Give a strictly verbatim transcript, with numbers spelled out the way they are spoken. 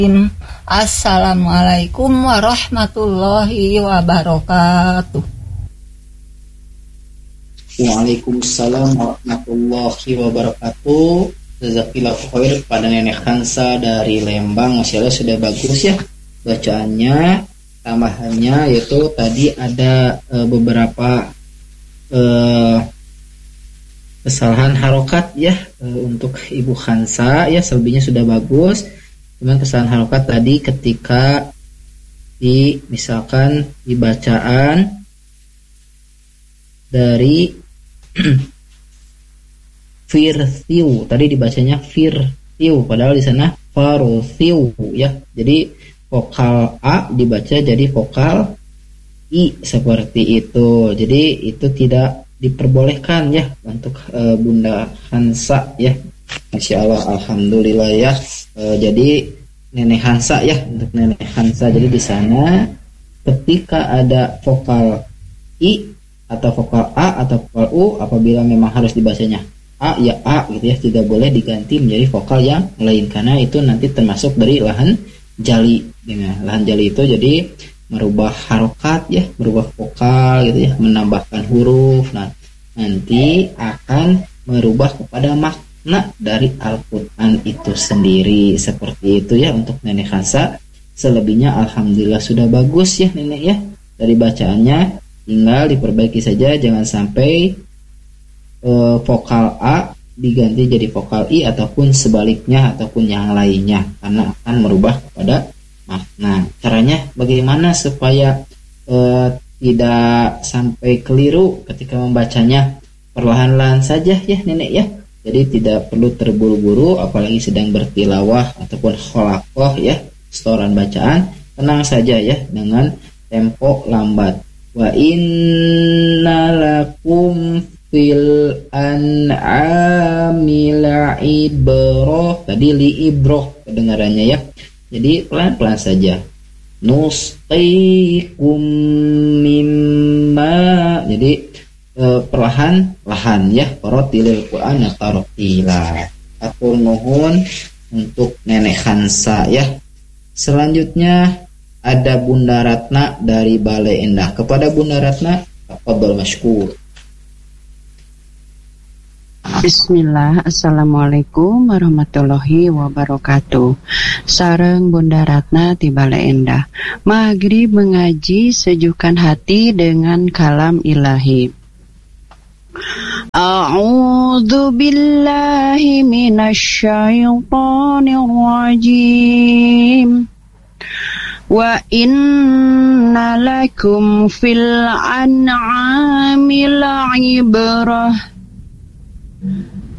Assalamualaikum warahmatullahi wabarakatuh. Waalaikumsalam warahmatullahi wabarakatuh. Jazakallahu khair kepada Nenek Hansa dari Lembang. Masya Allah sudah bagus ya bacaannya. Tambahannya yaitu tadi ada e, beberapa e, kesalahan harokat ya e, untuk Ibu Hansa ya, selebihnya sudah bagus. Cuman kesalahan harokat tadi ketika di misalkan di bacaan dari firthiu tadi dibacanya firthiu padahal di sana farthiu ya. Jadi vokal A dibaca jadi vokal I seperti itu. Jadi itu tidak diperbolehkan ya untuk e, Bunda Hansa ya. Masya Allah, alhamdulillah ya. E, jadi Nenek Hansa ya, untuk Nenek Hansa. Jadi di sana ketika ada vokal I atau vokal A atau vokal U, apabila memang harus dibacanya A ya A gitu ya, tidak boleh diganti menjadi vokal yang lain karena itu nanti termasuk dari lahan jali. Nah, lahan jali itu jadi merubah harokat ya, merubah vokal gitu ya, menambahkan huruf. Nah, nanti akan merubah kepada makna Nah dari Al-Quran itu sendiri. Seperti itu ya untuk Nenek Hansa. Selebihnya alhamdulillah sudah bagus ya Nenek ya. Dari bacaannya tinggal diperbaiki saja. Jangan sampai e, vokal A diganti jadi vokal I ataupun sebaliknya ataupun yang lainnya, karena akan merubah kepada makna. Caranya bagaimana supaya e, tidak sampai keliru ketika membacanya? Perlahan-lahan saja ya Nenek ya. Jadi tidak perlu terburu-buru, apalagi sedang bertilawah ataupun kholaqoh ya, setoran bacaan. Tenang saja ya dengan tempo lambat. Wa inna lakum fil an'ami la'ibrah. Tadi li'ibrah kedengarannya ya. Jadi pelan-pelan saja. Nusqikum mimma. Jadi E, perlahan lahan ya, qaratilil Qur'an tartila. Atur nuhun untuk Nenek Hansa ya. Selanjutnya ada Bunda Ratna dari Bale Endah. Kepada Bunda Ratna, tafadhol masykur. Bismillah, Assalamualaikum warahmatullahi wabarakatuh. Sareng Bunda Ratna di Bale Endah. Maghrib mengaji sejukkan hati dengan kalam ilahi. A'udzu billahi minasy syaithanir rajim. Wa inna lakum fil an'ami la'ibrah